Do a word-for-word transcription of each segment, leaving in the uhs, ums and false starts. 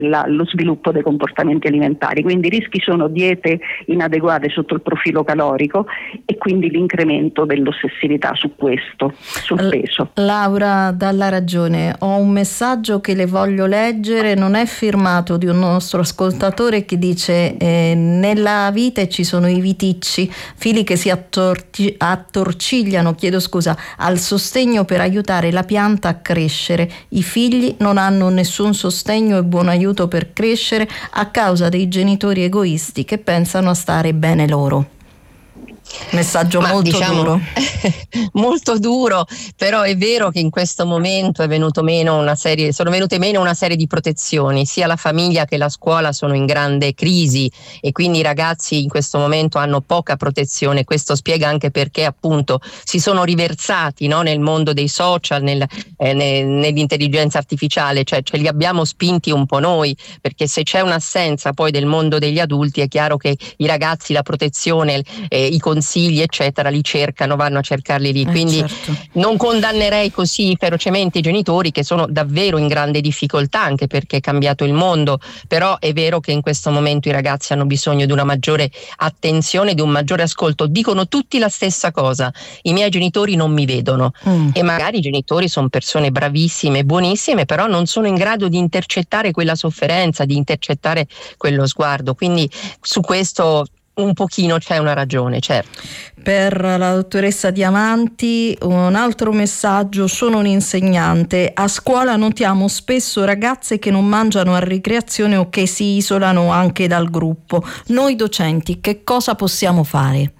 La, lo sviluppo dei comportamenti alimentari, quindi i rischi sono diete inadeguate sotto il profilo calorico e quindi l'incremento dell'ossessività su questo, sul peso. Laura dalla Ragione, ho un messaggio che le voglio leggere, non è firmato, di un nostro ascoltatore che dice eh, nella vite ci sono i viticci, fili che si attorti- attorcigliano, chiedo scusa, al sostegno per aiutare la pianta a crescere. I figli non hanno nessun sostegno e buon aiuto per crescere a causa dei genitori egoisti che pensano a stare bene loro. Messaggio Ma molto diciamo, duro. molto duro, però è vero che in questo momento è venuto meno una serie, sono venute meno una serie di protezioni, sia la famiglia che la scuola sono in grande crisi e quindi i ragazzi in questo momento hanno poca protezione. Questo spiega anche perché appunto si sono riversati, no, nel mondo dei social, nel, eh, nel, nell'intelligenza artificiale, cioè ce li abbiamo spinti un po' noi, perché se c'è un'assenza poi del mondo degli adulti è chiaro che i ragazzi la protezione, eh, i consigli eccetera li cercano, vanno a cercarli lì, quindi eh, certo. non condannerei così ferocemente i genitori che sono davvero in grande difficoltà, anche perché è cambiato il mondo, però è vero che in questo momento i ragazzi hanno bisogno di una maggiore attenzione, di un maggiore ascolto. Dicono tutti la stessa cosa: i miei genitori non mi vedono. mm. E magari i genitori sono persone bravissime, buonissime, però non sono in grado di intercettare quella sofferenza, di intercettare quello sguardo, quindi su questo un pochino c'è una ragione, certo. Per la dottoressa Diamanti un altro messaggio: sono un insegnante, a scuola notiamo spesso ragazze che non mangiano a ricreazione o che si isolano anche dal gruppo. Noi docenti che cosa possiamo fare?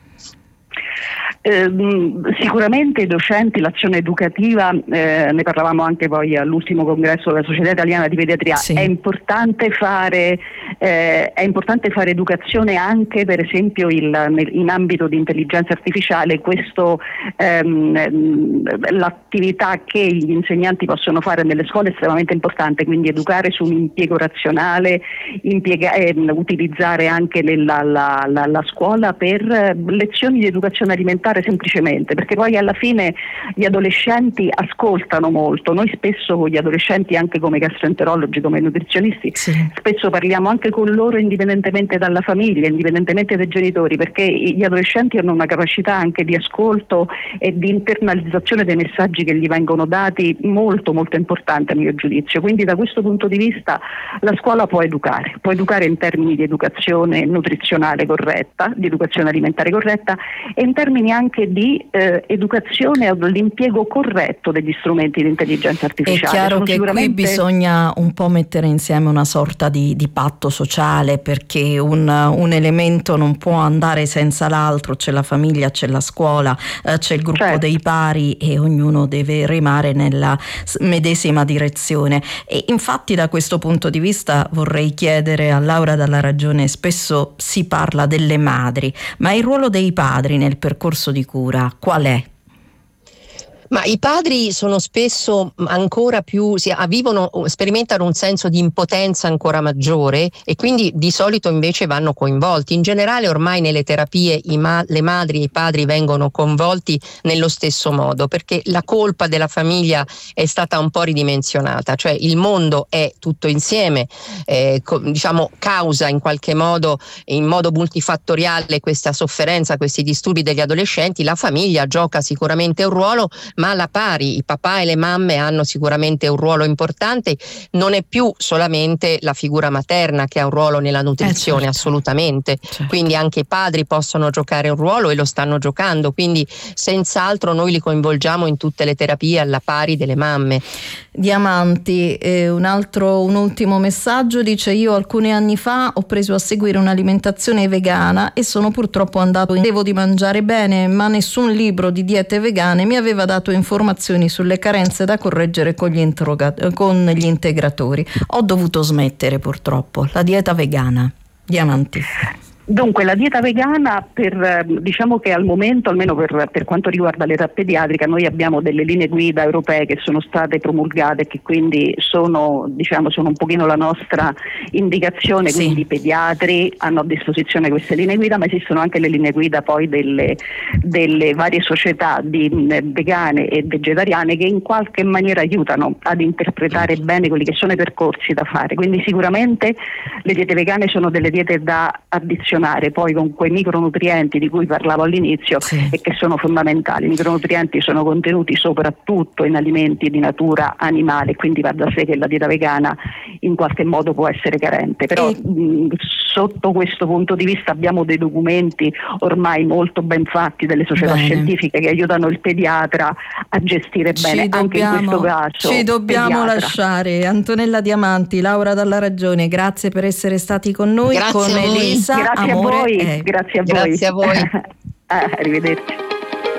Eh, sicuramente i docenti, l'azione educativa, eh, ne parlavamo anche poi all'ultimo congresso della Società Italiana di Pediatria, sì. è importante fare eh, è importante fare educazione anche per esempio il, nel, in ambito di intelligenza artificiale. Questo ehm, l'attività che gli insegnanti possono fare nelle scuole è estremamente importante, quindi educare su un impiego razionale, impiega, eh, utilizzare anche nella, la, la, la scuola per lezioni di educazione alimentare, semplicemente perché poi alla fine gli adolescenti ascoltano molto. Noi spesso con gli adolescenti, anche come gastroenterologi, come nutrizionisti, sì. spesso parliamo anche con loro indipendentemente dalla famiglia, indipendentemente dai genitori, perché gli adolescenti hanno una capacità anche di ascolto e di internalizzazione dei messaggi che gli vengono dati molto molto importante a mio giudizio. Quindi da questo punto di vista la scuola può educare, può educare in termini di educazione nutrizionale corretta, di educazione alimentare corretta e in termini anche di eh, educazione all'impiego corretto degli strumenti di intelligenza artificiale. È chiaro Sono che sicuramente... qui bisogna un po' mettere insieme una sorta di, di patto sociale, perché un, un elemento non può andare senza l'altro. C'è la famiglia, c'è la scuola, eh, c'è il gruppo certo. dei pari e ognuno deve remare nella medesima direzione. E infatti da questo punto di vista vorrei chiedere a Laura dalla Ragione: spesso si parla delle madri, ma il ruolo dei padri nel percorso di cura qual è? Ma i padri sono spesso ancora più, si vivono, sperimentano un senso di impotenza ancora maggiore e quindi di solito invece vanno coinvolti. In generale ormai nelle terapie i ma- le madri e i padri vengono coinvolti nello stesso modo, perché la colpa della famiglia è stata un po' ridimensionata, cioè il mondo è tutto insieme, eh, co- diciamo causa in qualche modo, in modo multifattoriale questa sofferenza, questi disturbi degli adolescenti. La famiglia gioca sicuramente un ruolo, ma alla pari i papà e le mamme hanno sicuramente un ruolo importante. Non è più solamente la figura materna che ha un ruolo nella nutrizione, eh certo. assolutamente, certo. Quindi anche i padri possono giocare un ruolo e lo stanno giocando, quindi senz'altro noi li coinvolgiamo in tutte le terapie alla pari delle mamme. Diamanti, eh, un altro, un ultimo messaggio, dice: io alcuni anni fa ho preso a seguire un'alimentazione vegana e sono purtroppo andato in devo di mangiare bene, ma nessun libro di diete vegane mi aveva dato informazioni sulle carenze da correggere con gli, interroga- con gli integratori. Ho dovuto smettere purtroppo la dieta vegana. Diamanti. Dunque la dieta vegana, per, diciamo che al momento, almeno per, per quanto riguarda l'età pediatrica, noi abbiamo delle linee guida europee che sono state promulgate e che quindi sono, diciamo, sono un pochino la nostra indicazione, sì. quindi i pediatri hanno a disposizione queste linee guida, ma esistono anche le linee guida poi delle, delle varie società di vegane e vegetariane che in qualche maniera aiutano ad interpretare bene quelli che sono i percorsi da fare. Quindi sicuramente le diete vegane sono delle diete da addizionare poi con quei micronutrienti di cui parlavo all'inizio, sì. e che sono fondamentali. I micronutrienti sono contenuti soprattutto in alimenti di natura animale, quindi va da sé che la dieta vegana in qualche modo può essere carente, però e... mh, sotto questo punto di vista abbiamo dei documenti ormai molto ben fatti delle società bene. scientifiche che aiutano il pediatra a gestire ci bene dobbiamo, anche in questo caso. Ci dobbiamo pediatra. lasciare. Antonella Diamanti, Laura Dalla Ragione, grazie per essere stati con noi. Grazie con a voi. Elisa. Grazie Amore a voi, è... grazie a grazie voi. a voi. Arrivederci.